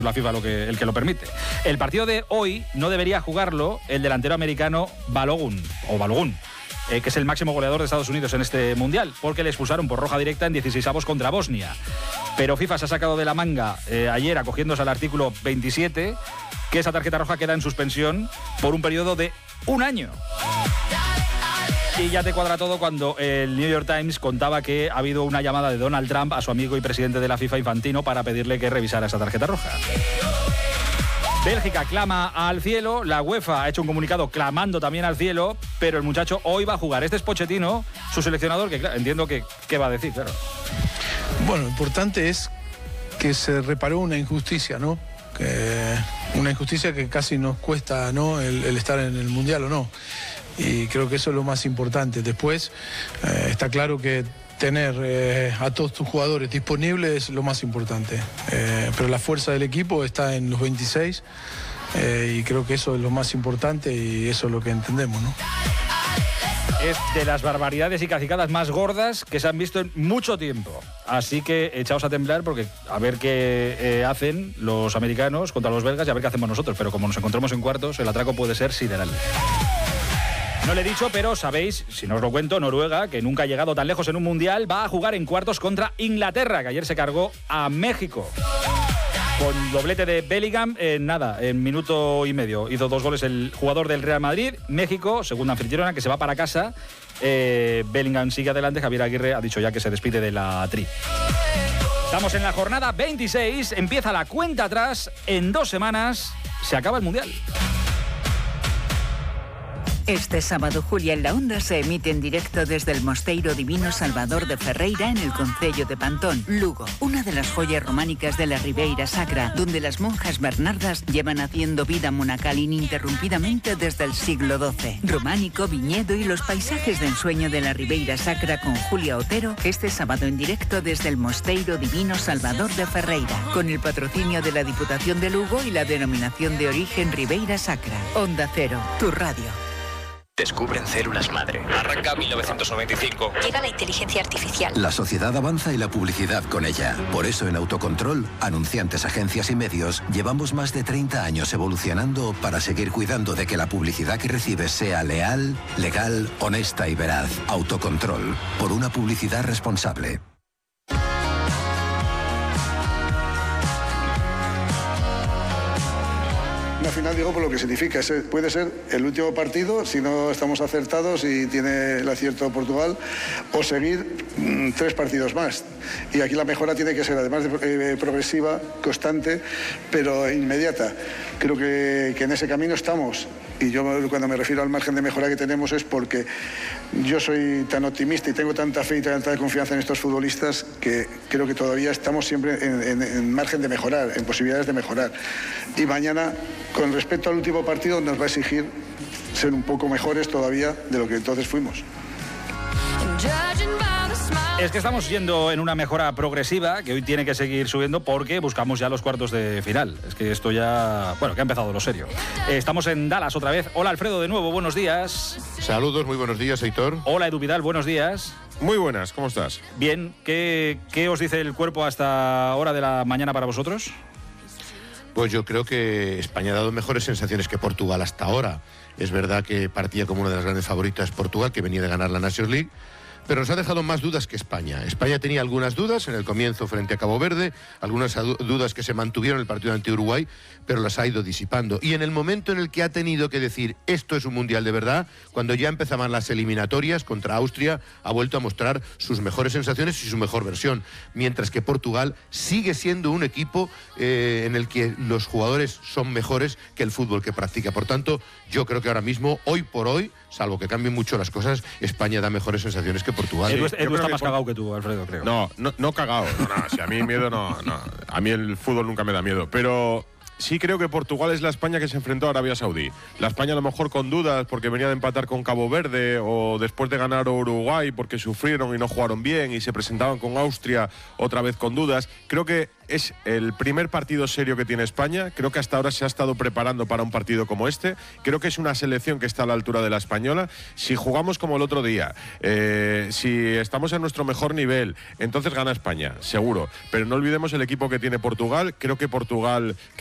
la FIFA el que lo permite. El partido de hoy no debería jugarlo el delantero americano Balogun, que es el máximo goleador de Estados Unidos en este Mundial, porque le expulsaron por roja directa en 16avos contra Bosnia. Pero FIFA se ha sacado de la manga ayer, acogiéndose al artículo 27, que esa tarjeta roja queda en suspensión por un periodo de 1 año. Y ya te cuadra todo cuando el New York Times contaba que ha habido una llamada de Donald Trump a su amigo y presidente de la FIFA, Infantino, para pedirle que revisara esa tarjeta roja. Bélgica clama al cielo, la UEFA ha hecho un comunicado clamando también al cielo, pero el muchacho hoy va a jugar. Este es Pochettino, su seleccionador, que claro, entiendo que ¿qué va a decir? Claro. Bueno, lo importante es que se reparó una injusticia, ¿no? Una injusticia que casi nos cuesta, ¿no?, el estar en el Mundial o no. Y creo que eso es lo más importante. Después, está claro que tener a todos tus jugadores disponibles es lo más importante. Pero la fuerza del equipo está en los 26 y creo que eso es lo más importante y eso es lo que entendemos, ¿no? Es de las barbaridades y cacicadas más gordas que se han visto en mucho tiempo. Así que echaos a temblar porque a ver qué hacen los americanos contra los belgas y a ver qué hacemos nosotros. Pero como nos encontremos en cuartos, el atraco puede ser sideral. No le he dicho, pero sabéis, si no os lo cuento, Noruega, que nunca ha llegado tan lejos en un mundial, va a jugar en cuartos contra Inglaterra, que ayer se cargó a México. Con doblete de Bellingham en minuto y medio. Hizo 2 goles el jugador del Real Madrid. México, segunda anfitriona, que se va para casa. Bellingham sigue adelante. Javier Aguirre ha dicho ya que se despide de la tri. Estamos en la jornada 26. Empieza la cuenta atrás. En 2 semanas se acaba el mundial. Este sábado, Julia en la Onda se emite en directo desde el Mosteiro Divino Salvador de Ferreira en el concello de Pantón, Lugo, una de las joyas románicas de la Ribeira Sacra, donde las monjas bernardas llevan haciendo vida monacal ininterrumpidamente desde el siglo XII. Románico, viñedo y los paisajes de ensueño de la Ribeira Sacra con Julia Otero, este sábado en directo desde el Mosteiro Divino Salvador de Ferreira, con el patrocinio de la Diputación de Lugo y la denominación de origen Ribeira Sacra. Onda Cero, tu radio. Descubren células madre. Arranca 1995. Llega la inteligencia artificial. La sociedad avanza y la publicidad con ella. Por eso en Autocontrol, anunciantes, agencias y medios, llevamos más de 30 años evolucionando para seguir cuidando de que la publicidad que recibes sea leal, legal, honesta y veraz. Autocontrol, por una publicidad responsable. Una final, digo, por lo que significa. Puede ser el último partido, si no estamos acertados y tiene el acierto Portugal, o seguir 3 partidos más. Y aquí la mejora tiene que ser, además de progresiva, constante, pero inmediata. Creo que en ese camino estamos. Y yo cuando me refiero al margen de mejora que tenemos es porque yo soy tan optimista y tengo tanta fe y tanta confianza en estos futbolistas que creo que todavía estamos siempre en margen de mejorar, en posibilidades de mejorar. Y mañana, con respecto al último partido, nos va a exigir ser un poco mejores todavía de lo que entonces fuimos. Es que estamos yendo en una mejora progresiva que hoy tiene que seguir subiendo porque buscamos ya los cuartos de final. Es que esto ya... Bueno, que ha empezado lo serio. Estamos en Dallas otra vez. Hola, Alfredo, de nuevo, buenos días. Saludos, muy buenos días, Aitor. Hola, Edu Vidal, buenos días. Muy buenas, ¿cómo estás? Bien, ¿qué os dice el cuerpo hasta hora de la mañana para vosotros? Pues yo creo que España ha dado mejores sensaciones que Portugal hasta ahora. Es verdad que partía como una de las grandes favoritas Portugal, que venía de ganar la Nations League, pero nos ha dejado más dudas que España. España tenía algunas dudas en el comienzo frente a Cabo Verde, algunas dudas que se mantuvieron en el partido ante Uruguay, pero las ha ido disipando. Y en el momento en el que ha tenido que decir esto es un mundial de verdad, cuando ya empezaban las eliminatorias contra Austria, ha vuelto a mostrar sus mejores sensaciones y su mejor versión. Mientras que Portugal sigue siendo un equipo en el que los jugadores son mejores que el fútbol que practica. Por tanto, yo creo que ahora mismo, hoy por hoy, salvo que cambien mucho las cosas, España da mejores sensaciones que Portugal. Edu está más cagado que tú, Alfredo, creo. No cagado. No, si a mí miedo no. A mí el fútbol nunca me da miedo. Pero sí creo que Portugal es la España que se enfrentó a Arabia Saudí. La España a lo mejor con dudas porque venía de empatar con Cabo Verde o después de ganar a Uruguay porque sufrieron y no jugaron bien y se presentaban con Austria otra vez con dudas. Creo que es el primer partido serio que tiene España. Creo que hasta ahora se ha estado preparando para un partido como este. Creo que es una selección que está a la altura de la española. Si jugamos como el otro día, si estamos en nuestro mejor nivel, entonces gana España, seguro. Pero no olvidemos el equipo que tiene Portugal. Creo que Portugal